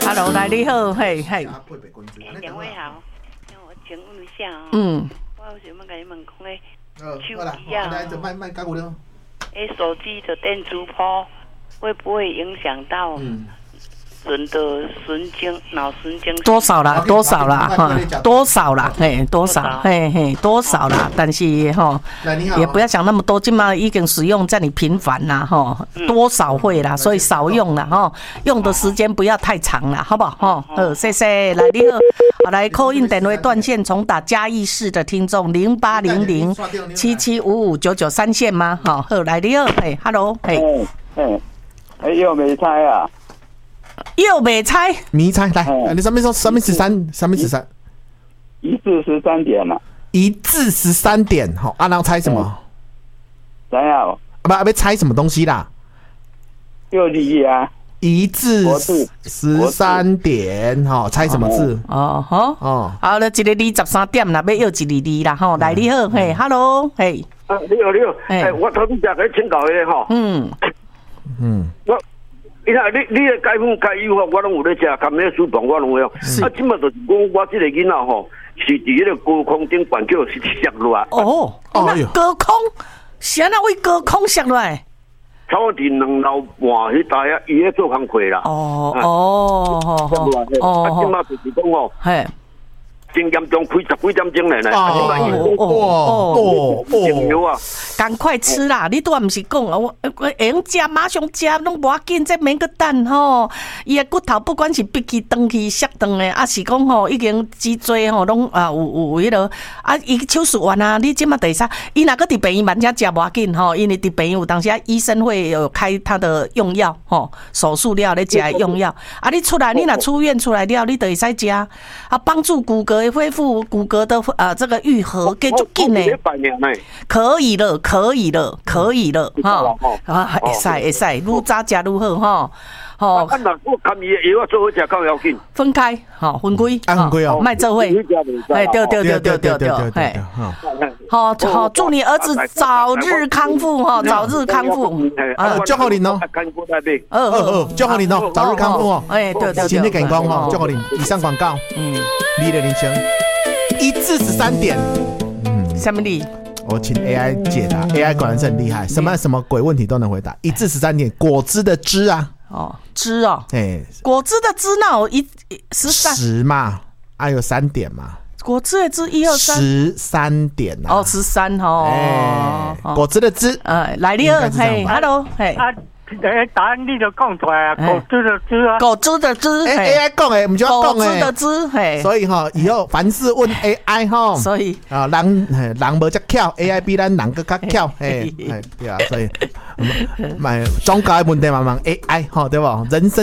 ，Hello， 来你好，嘿。 两位好，我请问一下我有想要跟你们讲咧，手机啊，手机的电阻波会不会影响到人的脑神经？ 多少啦？多少啦？多少啦？多少？多少啦？但是也不要想那么多，今嘛已经使用在你频繁啦，多少会啦，所以少用啦，用的时间不要太长啦，好不好？谢谢。来，你好，来 call in 电话断线重打嘉义市的听众0800775599三线吗？好，来你好，Hello， 又没猜啊。 又没猜， 迷猜来，你上面说上面13，1 至13点了 ，1至13点，好，然后猜什么？ 怎样？ 不，要猜什么东西啦 ？6字啊 ，1至13点，猜什么字？ 好了，一个23点啦，要要一个字啦，来你好，Hello， 你好，我头先在请教的你的解封解忧我拢有咧食，含咧书房我拢有。即马就是讲我这个囡仔是伫迄个高空顶悬叫摔落来。 高空，谁那位高空摔落来？ 差不多2楼半迄带啊，伊咧做工课啦。即马就是讲真严重，开10几点钟来呢。 赶快吃啦！你都唔是讲我会用吃，马上吃，拢无要紧，这免个等吼。伊个骨头不管是闭起、长起、摔断的，啊是讲已经脊椎拢有迄落伊手术完啊，你即马第三，伊若个伫病院慢点吃无要紧因为伫病院有当时医生会有开他的用药手术了咧食用药啊，你出来，你若出院出来了，你就会使吃啊，帮助骨骼的恢复，骨骼的这个愈合，给足紧呢。可以了。会使，愈早食愈好我看伊的药做伙食较要紧。 分开，分开，卖做伙。对，祝你儿子早日康复早日康复。 祝贺你哦！祝贺你哦！早日康复哦！对，身体健康哦！祝贺你。以上广告，你的铃声1至13点， 什么你？ 我请 AI 解答 ，AI 果然是很厉害，什么鬼问题都能回答。1至13点，果汁的汁啊， 汁果汁的汁那有13 嘛，有3点嘛， 果汁的汁1、2、3 13点啊 ，13 果汁的汁， 来你好，Hello， 答案你就讲出来啊，果汁的汁啊， 果汁的汁 ，AI 讲诶，我们就要讲果汁的汁， 所以以后凡事问 AI 所以人无遮巧 ，AI 比咱人更较巧，对啊，所以总教的问题慢慢 AI 对不？人生。